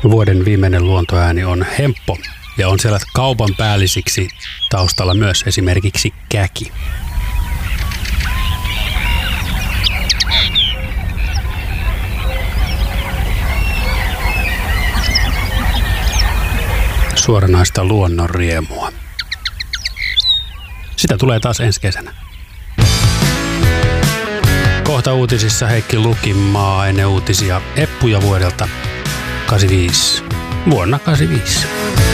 Vuoden viimeinen luontoääni on hemppo ja on siellä kaupan päällisiksi taustalla myös esimerkiksi käki. Suoranaista luonnon riemua. Sitä tulee taas ensi kesänä. Kohta uutisissa Heikki Lukimaa, ennen uutisia Eppuja vuodelta 85. Vuonna 85.